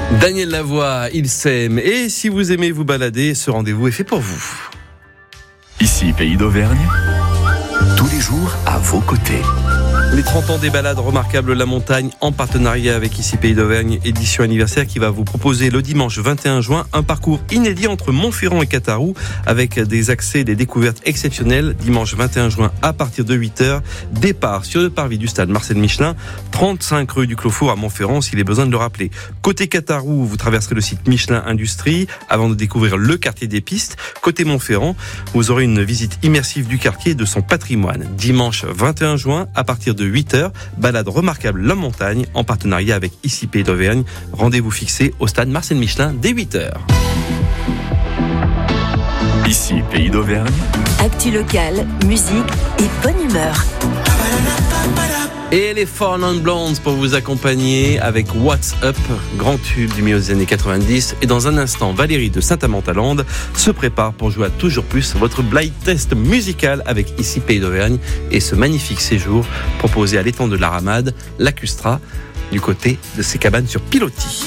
Daniel Lavoie, il s'aime. Et si vous aimez vous balader, ce rendez-vous est fait pour vous. Ici, Pays d'Auvergne, tous les jours à vos côtés. Les 30 ans des balades remarquables La Montagne en partenariat avec Ici Pays d'Auvergne, édition anniversaire qui va vous proposer le dimanche 21 juin un parcours inédit entre Montferrand et Catharoux avec des accès et des découvertes exceptionnelles. Dimanche 21 juin à partir de 8h, départ sur le parvis du stade Marcel Michelin, 35 rue du Clos-Four à Montferrand s'il est besoin de le rappeler. Côté Catharoux, vous traverserez le site Michelin Industrie avant de découvrir le quartier des pistes. Côté Montferrand, vous aurez une visite immersive du quartier et de son patrimoine. Dimanche 21 juin à partir de 8h, balade remarquable La Montagne en partenariat avec Ici Pays d'Auvergne. Rendez-vous fixé au stade Marcel Michelin dès 8h. Ici, Pays d'Auvergne. Actu locale, musique et bonne humeur. Et les Four Non Blondes pour vous accompagner avec What's Up, grand tube du milieu des années 90. Et dans un instant, Valérie de Saint-Amand-à-Lande se prépare pour jouer à Toujours Plus, votre blind test musical avec Ici Pays d'Auvergne et ce magnifique séjour proposé à l'étang de la Ramade, lacustra, du côté de ses cabanes sur pilotis.